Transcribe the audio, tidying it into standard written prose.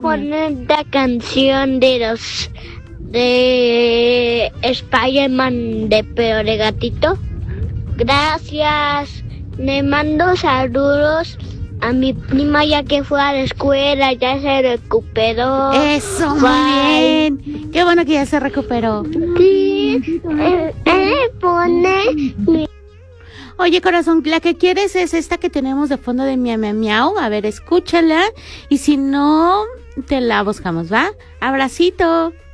poner la canción de Spider-Man de Pelo de Gatito. Gracias. Le mando saludos a mi prima ya que fue a la escuela, ya se recuperó. Eso, muy bien. Qué bueno que ya se recuperó. Sí, él pone... Oye, corazón, la que quieres es esta que tenemos de fondo de Miau Miau Miau. A ver, escúchala. Y si no, te la buscamos, ¿va? Abracito.